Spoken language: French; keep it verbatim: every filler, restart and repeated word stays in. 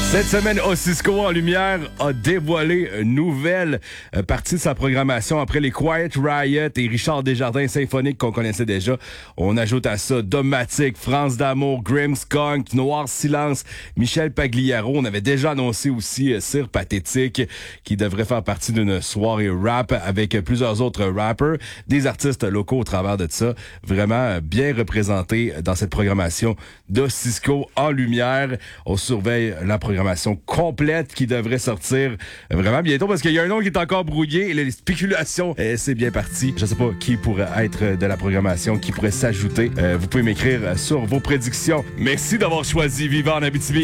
Cette semaine, Ossisco en lumière a dévoilé une nouvelle euh, partie de sa programmation après les Quiet Riot et Richard Desjardins symphoniques qu'on connaissait déjà. On ajoute à ça Domatic, France d'amour, Grimmskunk, Noir Silence, Michel Pagliaro. On avait déjà annoncé aussi euh, Cire Pathétique qui devrait faire partie d'une soirée rap avec euh, plusieurs autres rappers, des artistes locaux au travers de ça. Vraiment euh, bien représentés dans cette programmation d'Ossisco en lumière. On surveille la programmation complète qui devrait sortir vraiment bientôt parce qu'il y a un nom qui est encore brouillé et les spéculations, euh, c'est bien parti. Je sais pas qui pourrait être de la programmation, qui pourrait s'ajouter. Euh, vous pouvez m'écrire sur vos prédictions. Merci d'avoir choisi Vivant en Abitibi.